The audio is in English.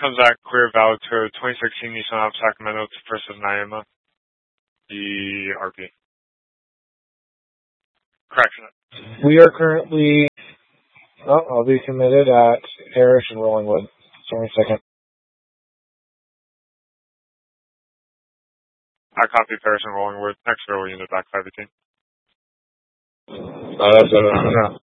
comes back clear valid to 2016 Nissan out of Sacramento to First of Naima, the RP. Correction. We are currently... I'll be committed at Parrish and Rollingwood. Sorry a second. I copy Parrish and Rollingwood. Next row unit back 518. That's